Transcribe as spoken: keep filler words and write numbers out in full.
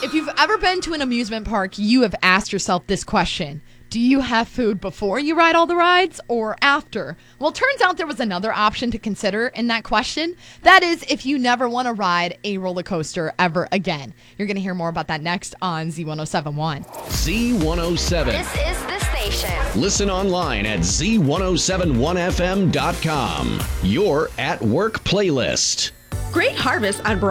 If you've ever been to an amusement park, you have asked yourself this question. Do you have food before you ride all the rides or after? Well, it turns out there was another option to consider in that question. That is, if you never want to ride a roller coaster ever again. You're going to hear more about that next on Z one oh seven point one. Z one oh seven. This is the station. Listen online at Z ten seventy-one F M dot com. Your at work playlist. Great harvest on